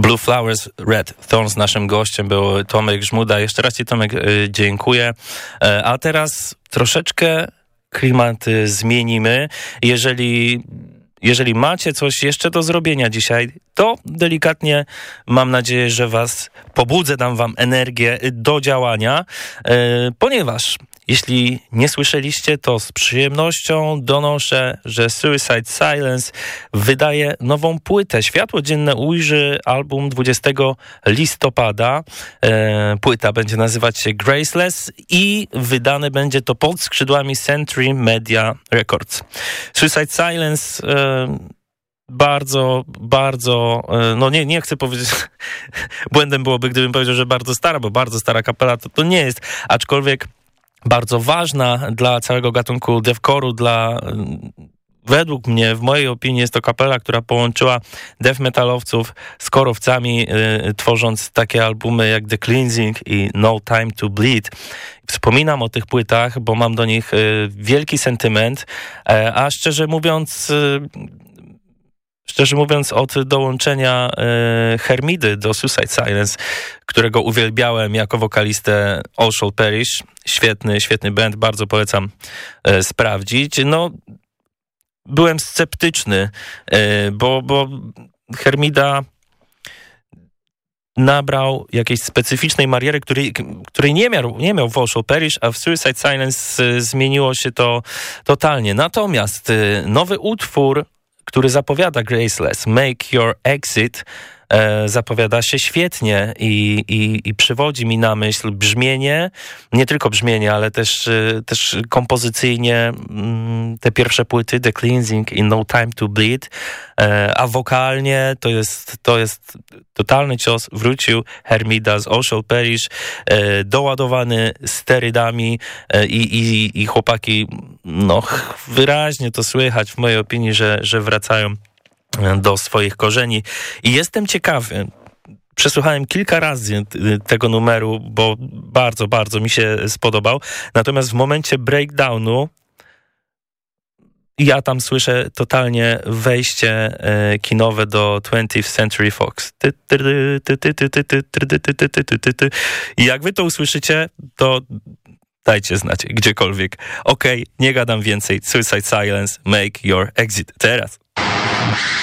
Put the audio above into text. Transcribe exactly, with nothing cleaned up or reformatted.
Blue Flowers, Red Thorns. Naszym gościem był Tomek Żmuda. Jeszcze raz ci, Tomek, dziękuję. A teraz troszeczkę klimat zmienimy. Jeżeli... Jeżeli macie coś jeszcze do zrobienia dzisiaj, to delikatnie mam nadzieję, że was pobudzę, dam wam energię do działania, yy, ponieważ jeśli nie słyszeliście, to z przyjemnością donoszę, że Suicide Silence wydaje nową płytę. Światło dzienne ujrzy album dwudziestego listopada. E, płyta będzie nazywać się Graceless i wydane będzie to pod skrzydłami Century Media Records. Suicide Silence... E, Bardzo, bardzo, no nie, nie chcę powiedzieć, błędem byłoby, gdybym powiedział, że bardzo stara, bo bardzo stara kapela to, to nie jest, aczkolwiek bardzo ważna dla całego gatunku deathcore'u, dla, według mnie, w mojej opinii jest to kapela, która połączyła death metalowców z korowcami, yy, tworząc takie albumy jak The Cleansing i No Time to Bleed. Wspominam o tych płytach, bo mam do nich yy, wielki sentyment, yy, a szczerze mówiąc... Yy, Szczerze mówiąc, od dołączenia e, Hermidy do Suicide Silence, którego uwielbiałem jako wokalistę All Shall Perish, świetny, świetny band, bardzo polecam e, sprawdzić. No, byłem sceptyczny, e, bo, bo Hermida nabrał jakiejś specyficznej mariery, której, której nie miał, nie miał w All Shall Perish, a w Suicide Silence e, zmieniło się to totalnie. Natomiast e, nowy utwór, który zapowiada Graceless, Make Your Exit, e, zapowiada się świetnie i, i, i przywodzi mi na myśl brzmienie, nie tylko brzmienie, ale też, e, też kompozycyjnie m, te pierwsze płyty, The Cleansing i No Time to Bleed, e, a wokalnie to jest, to jest totalny cios. Wrócił Hermida z All Shall Perish, e, doładowany sterydami e, i, i, i chłopaki, no wyraźnie to słychać w mojej opinii, że, że wracają do swoich korzeni. I jestem ciekawy, przesłuchałem kilka razy tego numeru, bo bardzo, bardzo mi się spodobał. Natomiast w momencie breakdownu ja tam słyszę totalnie wejście kinowe do twentieth Century Fox. I jak wy to usłyszycie, to dajcie znać gdziekolwiek. Okej, okay, nie gadam więcej. Suicide Silence, Make Your Exit. Teraz.